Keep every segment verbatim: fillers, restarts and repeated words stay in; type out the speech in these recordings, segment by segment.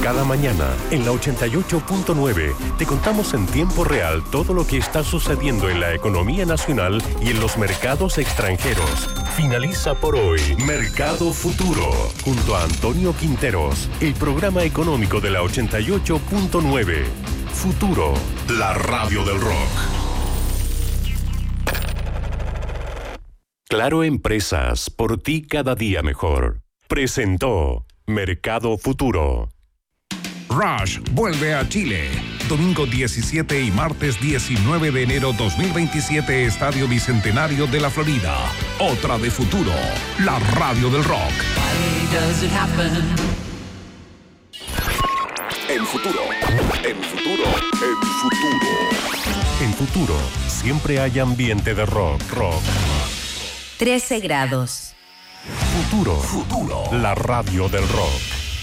Cada mañana, en la ochenta y ocho punto nueve, te contamos en tiempo real todo lo que está sucediendo en la economía nacional y en los mercados extranjeros. Finaliza por hoy Mercado Futuro, junto a Antonio Quinteros, el programa económico de la ochenta y ocho punto nueve. Futuro, la radio del rock. Claro Empresas, por ti cada día mejor. Presentó Mercado Futuro. Rush vuelve a Chile. Domingo diecisiete y martes diecinueve de enero dos mil veintisiete, Estadio Bicentenario de la Florida. Otra de Futuro, la radio del rock. En Futuro, en Futuro, en Futuro. En Futuro, siempre hay ambiente de rock, rock. trece grados. Futuro, Futuro, la radio del rock.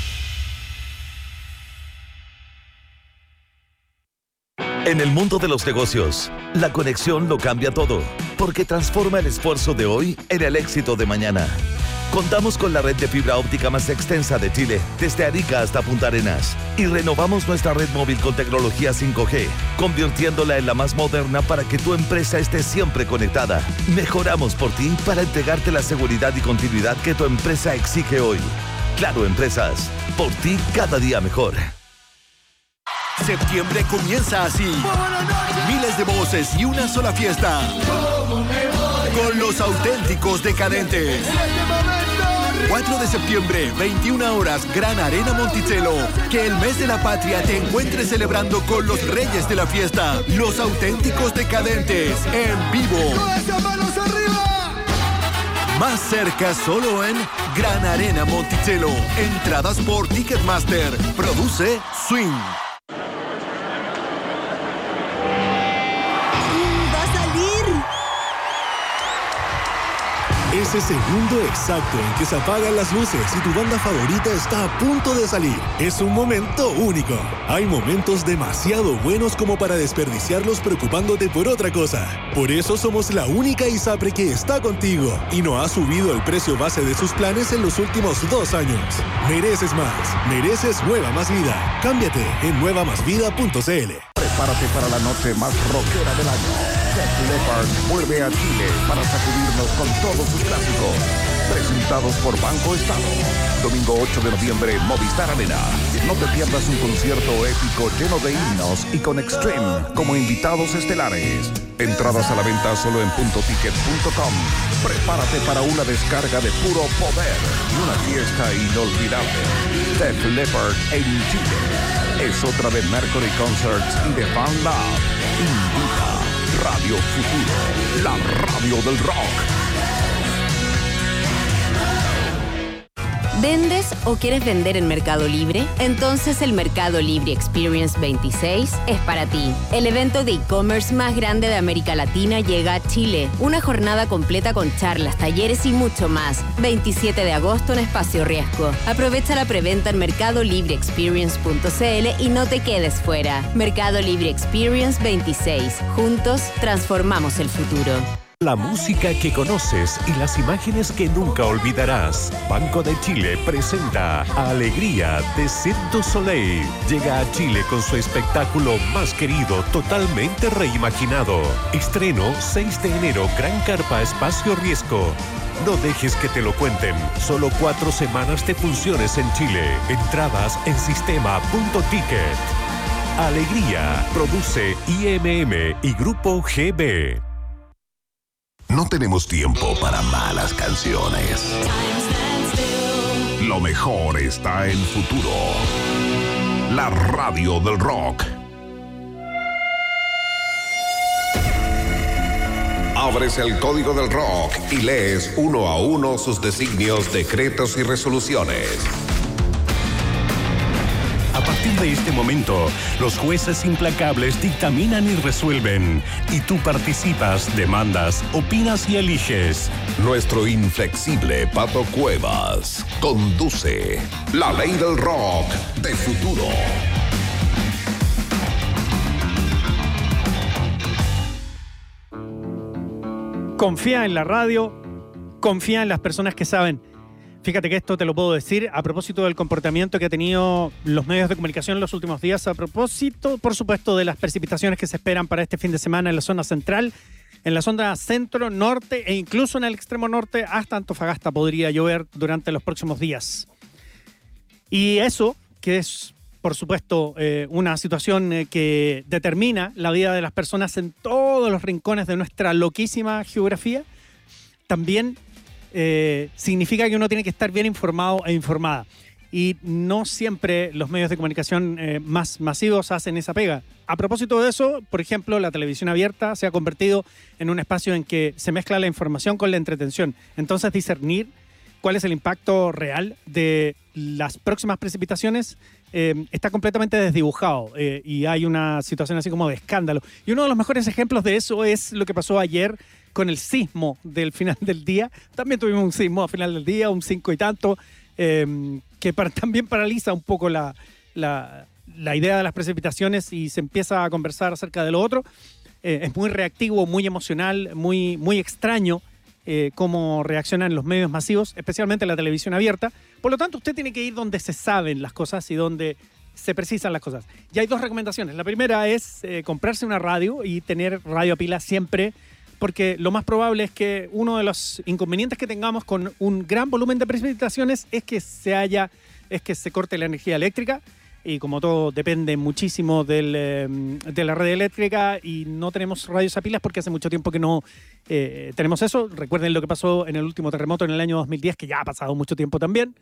En el mundo de los negocios, la conexión lo cambia todo, porque transforma el esfuerzo de hoy en el éxito de mañana. Contamos con la red de fibra óptica más extensa de Chile, desde Arica hasta Punta Arenas, y renovamos nuestra red móvil con tecnología cinco G, convirtiéndola en la más moderna para que tu empresa esté siempre conectada. Mejoramos por ti para entregarte la seguridad y continuidad que tu empresa exige hoy. Claro Empresas, por ti cada día mejor. Septiembre comienza así. Miles de voces y una sola fiesta. Con los auténticos decadentes. cuatro de septiembre, veintiuna horas, Gran Arena Monticello. Que el mes de la patria te encuentre celebrando con los reyes de la fiesta. Los auténticos decadentes, en vivo. Más cerca solo en Gran Arena Monticello. Entradas por Ticketmaster. Produce Swing. Es el segundo exacto en que se apagan las luces y tu banda favorita está a punto de salir. Es un momento único. Hay momentos demasiado buenos como para desperdiciarlos preocupándote por otra cosa. Por eso somos la única ISAPRE que está contigo y no ha subido el precio base de sus planes en los últimos dos años. Mereces más. Mereces Nueva Más Vida. Cámbiate en nueva más vida punto c l. Prepárate para la noche más rockera del año. Def Leppard vuelve a Chile para sacudirnos con todos sus clásicos. Presentados por Banco Estado. Domingo ocho de noviembre, Movistar Arena. No te pierdas un concierto épico lleno de himnos y con Extreme como invitados estelares. Entradas a la venta solo en punto ticket punto com. Prepárate para una descarga de puro poder y una fiesta inolvidable. Def Leppard en Chile. Es otra de Mercury Concerts y de Fan Lab. Invita Radio Futuro, la radio del rock. ¿Vendes o quieres vender en Mercado Libre? Entonces el Mercado Libre Experience veintiséis es para ti. El evento de e-commerce más grande de América Latina llega a Chile. Una jornada completa con charlas, talleres y mucho más. veintisiete de agosto en Espacio Riesgo. Aprovecha la preventa en mercado libre experience punto c l y no te quedes fuera. Mercado Libre Experience veintiséis. Juntos transformamos el futuro. La música que conoces y las imágenes que nunca olvidarás. Banco de Chile presenta Alegría de Cirque du Soleil. Llega a Chile con su espectáculo más querido, totalmente reimaginado. Estreno seis de enero, Gran Carpa, Espacio Riesgo. No dejes que te lo cuenten. Solo cuatro semanas de funciones en Chile. Entradas en sistema punto ticket. Alegría. Produce I M M y Grupo G B. No tenemos tiempo para malas canciones. Lo mejor está en Futuro, la radio del rock. Abres el código del rock y lees uno a uno sus designios, decretos y resoluciones. A partir de este momento, los jueces implacables dictaminan y resuelven. Y tú participas, demandas, opinas y eliges. Nuestro inflexible Pato Cuevas conduce la ley del rock de Futuro. Confía en la radio, confía en las personas que saben. Fíjate que esto te lo puedo decir a propósito del comportamiento que han tenido los medios de comunicación en los últimos días, a propósito, por supuesto, de las precipitaciones que se esperan para este fin de semana en la zona central, en la zona centro, norte e incluso en el extremo norte hasta Antofagasta podría llover durante los próximos días. Y eso, que es, por supuesto, eh, una situación eh, que determina la vida de las personas en todos los rincones de nuestra loquísima geografía, también Eh, significa que uno tiene que estar bien informado e informada. Y no siempre los medios de comunicación eh, más masivos hacen esa pega. A propósito de eso, por ejemplo, la televisión abierta se ha convertido en un espacio en que se mezcla la información con la entretención. Entonces, discernir cuál es el impacto real de las próximas precipitaciones eh, está completamente desdibujado eh, y hay una situación así como de escándalo. Y uno de los mejores ejemplos de eso es lo que pasó ayer con el sismo del final del día. También tuvimos un sismo al final del día, un cinco y tanto, eh, que para, también paraliza un poco la, la, la idea de las precipitaciones y se empieza a conversar acerca de lo otro. Eh, es muy reactivo, muy emocional, muy, muy extraño eh, cómo reaccionan los medios masivos, especialmente la televisión abierta. Por lo tanto, usted tiene que ir donde se saben las cosas y donde se precisan las cosas. Y hay dos recomendaciones. La primera es eh, comprarse una radio y tener radio a pila siempre, porque lo más probable es que uno de los inconvenientes que tengamos con un gran volumen de precipitaciones es que se haya, es que se corte la energía eléctrica, y como todo depende muchísimo del, eh, de la red eléctrica y no tenemos radios a pilas porque hace mucho tiempo que no eh, tenemos eso. Recuerden lo que pasó en el último terremoto en el año dos mil diez, que ya ha pasado mucho tiempo también.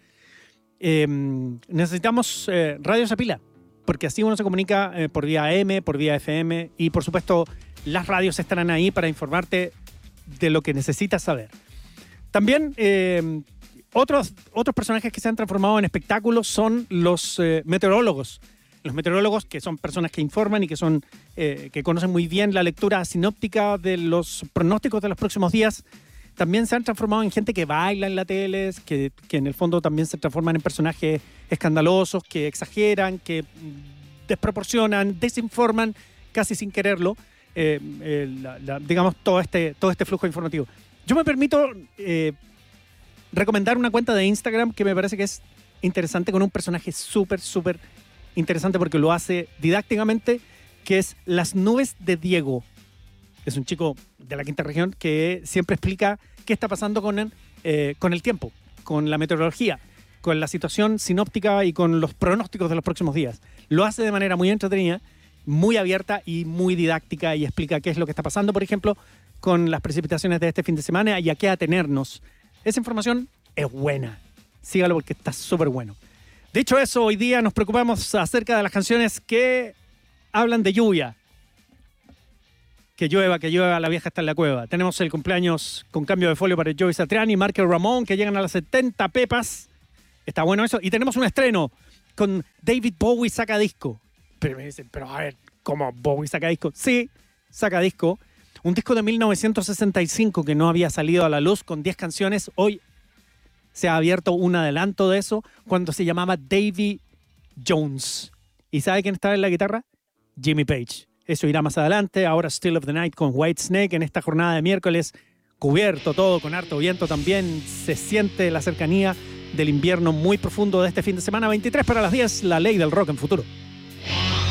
Eh, necesitamos eh, radios a pila, porque así uno se comunica eh, por vía A M, por vía F M y por supuesto las radios estarán ahí para informarte de lo que necesitas saber. También eh, otros, otros personajes que se han transformado en espectáculos son los eh, meteorólogos. Los meteorólogos, que son personas que informan y que, son, eh, que conocen muy bien la lectura sinóptica de los pronósticos de los próximos días, también se han transformado en gente que baila en la tele, que, que en el fondo también se transforman en personajes escandalosos, que exageran, que desproporcionan, desinforman casi sin quererlo. Eh, eh, la, la, digamos, todo este, todo este flujo informativo. Yo me permito eh, recomendar una cuenta de Instagram que me parece que es interesante, con un personaje súper, súper interesante porque lo hace didácticamente, que es Las Nubes de Diego. Es un chico de la quinta región que siempre explica qué está pasando con el, eh, con el tiempo, con la meteorología, con la situación sinóptica y con los pronósticos de los próximos días. Lo hace de manera muy entretenida, muy abierta y muy didáctica, y explica qué es lo que está pasando, por ejemplo, con las precipitaciones de este fin de semana y a qué atenernos. Esa información es buena. Sígalo porque está súper bueno. Dicho eso, hoy día nos preocupamos acerca de las canciones que hablan de lluvia. Que llueva, que llueva, la vieja está en la cueva. Tenemos el cumpleaños con cambio de folio para Joey Satriani y Markel Ramón, que llegan a las setenta pepas. Está bueno eso. Y tenemos un estreno con David Bowie saca disco. Pero me dicen, pero a ver, ¿cómo Bowie saca disco? Sí, saca disco. Un disco de mil novecientos sesenta y cinco que no había salido a la luz con diez canciones. Hoy se ha abierto un adelanto de eso cuando se llamaba Davy Jones. ¿Y sabe quién estaba en la guitarra? Jimmy Page. Eso irá más adelante. Ahora Still of the Night con Whitesnake en esta jornada de miércoles. Cubierto todo con harto viento también. Se siente la cercanía del invierno muy profundo de este fin de semana. veintitrés para las diez, la ley del rock en Futuro.